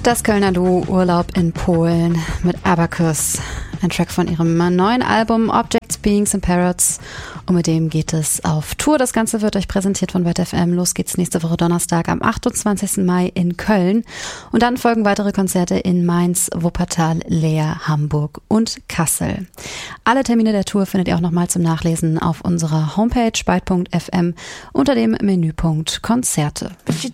Das Kölner Duo Urlaub in Polen mit Abacus. Ein Track von ihrem neuen Album Objects, Beings and Parrots. Und mit dem geht es auf Tour. Das Ganze wird euch präsentiert von White FM. Los geht's nächste Woche Donnerstag am 28. Mai in Köln. Und dann folgen weitere Konzerte in Mainz, Wuppertal, Leer, Hamburg und Kassel. Alle Termine der Tour findet ihr auch nochmal zum Nachlesen auf unserer Homepage byte.fm unter dem Menüpunkt Konzerte. But you